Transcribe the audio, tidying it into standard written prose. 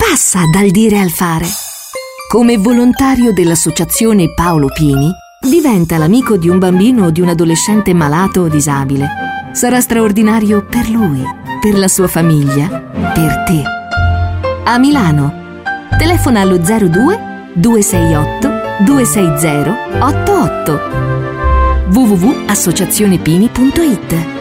passa dal dire al fare. Come volontario dell'associazione Paolo Pini, diventa l'amico di un bambino o di un adolescente malato o disabile. Sarà straordinario per lui, per la sua famiglia, per te. A Milano. Telefona allo 02 268 260 88. www.associazionepini.it